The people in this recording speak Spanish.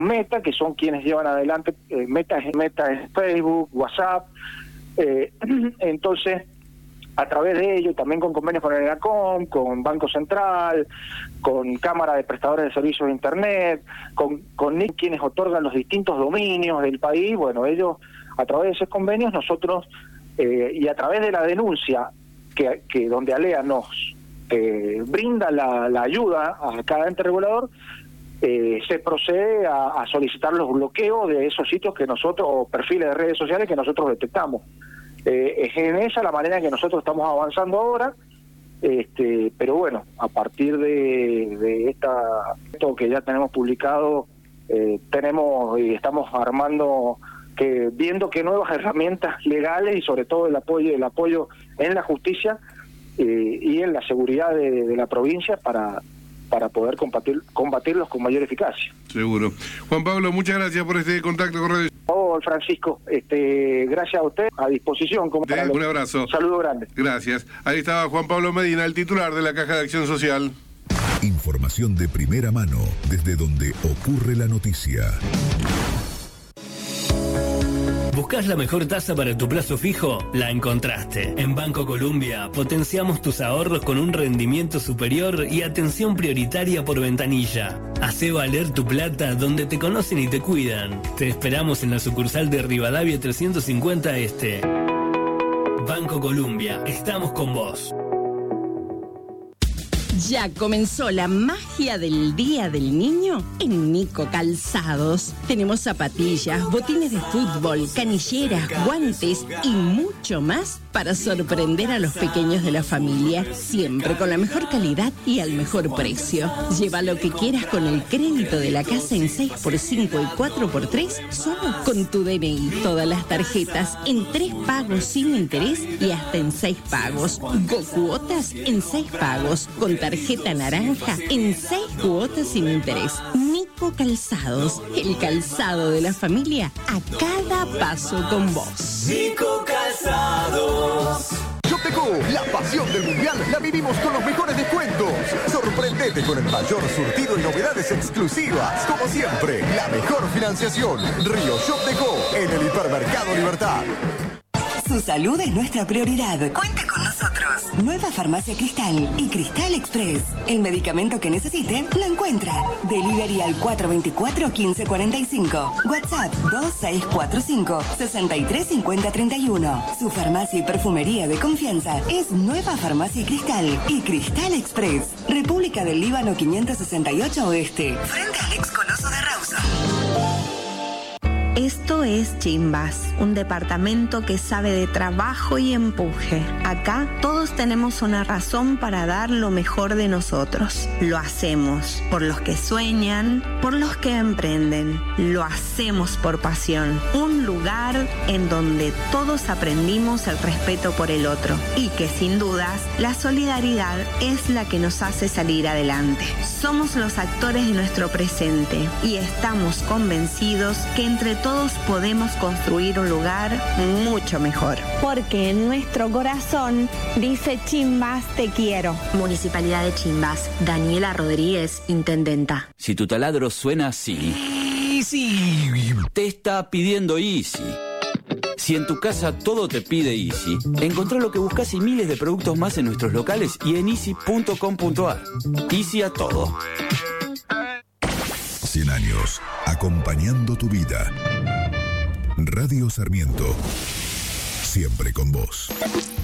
Meta, que son quienes llevan adelante, Meta es Facebook, WhatsApp, entonces a través de ello, también con convenios con el ENACOM, con Banco Central, con Cámara de Prestadores de Servicios de Internet, con quienes otorgan los distintos dominios del país, bueno, ellos, a través de esos convenios, nosotros, y a través de la denuncia, que donde ALEA nos brinda la ayuda a cada ente regulador, se procede a solicitar los bloqueos de esos sitios que nosotros, o perfiles de redes sociales que nosotros detectamos. Es en esa la manera que nosotros estamos avanzando ahora, pero bueno, a partir de esto que ya tenemos publicado, tenemos y estamos armando, viendo qué nuevas herramientas legales y sobre todo el apoyo en la justicia y en la seguridad de la provincia para poder combatirlos con mayor eficacia. Seguro. Juan Pablo, muchas gracias por este contacto con Radio. Francisco, gracias a usted, a disposición. Un abrazo. Un saludo grande. Gracias. Ahí estaba Juan Pablo Medina, el titular de la Caja de Acción Social. Información de primera mano, desde donde ocurre la noticia. ¿Buscás la mejor tasa para tu plazo fijo? La encontraste. En Banco Colombia potenciamos tus ahorros con un rendimiento superior y atención prioritaria por ventanilla. Hacé valer tu plata donde te conocen y te cuidan. Te esperamos en la sucursal de Rivadavia 350 Este. Banco Colombia, estamos con vos. Ya comenzó la magia del Día del Niño en Nico Calzados. Tenemos zapatillas, botines de fútbol, canilleras, guantes y mucho más para sorprender a los pequeños de la familia. Siempre con la mejor calidad y al mejor precio. Lleva lo que quieras con el crédito de la casa en 6x5 y 4x3 solo con tu DNI. Todas las tarjetas en 3 pagos sin interés y hasta en 6 pagos. Cuotas en 6 pagos. Con tarjeta naranja en 6 cuotas sin interés. Nico Calzados, el calzado de la familia a cada paso con vos. Nico Calzados. Shopdeco, la pasión del mundial la vivimos con los mejores descuentos. Sorprendete con el mayor surtido y novedades exclusivas. Como siempre, la mejor financiación. Río Shopdeco en el Hipermercado Libertad. Su salud es nuestra prioridad. Cuente con nosotros. Nueva Farmacia Cristal y Cristal Express. El medicamento que necesite, lo encuentra. Delivery al 424-1545. WhatsApp 2645-635031. Su farmacia y perfumería de confianza es Nueva Farmacia Cristal y Cristal Express. República del Líbano 568 Oeste. Frente al ex Coloso de Rawson. Esto es Chimbas, un departamento que sabe de trabajo y empuje. Acá todos tenemos una razón para dar lo mejor de nosotros. Lo hacemos por los que sueñan, por los que emprenden. Lo hacemos por pasión. Un lugar en donde todos aprendimos el respeto por el otro y que sin dudas la solidaridad es la que nos hace salir adelante. Somos los actores de nuestro presente y estamos convencidos que entre todos podemos construir un lugar mucho mejor. Porque en nuestro corazón dice Chimbas te quiero. Municipalidad de Chimbas. Daniela Rodríguez, intendenta. Si tu taladro suena así, Easy, te está pidiendo Easy. Si en tu casa todo te pide Easy, encontrá lo que buscas y miles de productos más en nuestros locales y en easy.com.ar. Easy a todo. 100 años, acompañando tu vida. Radio Sarmiento, siempre con vos.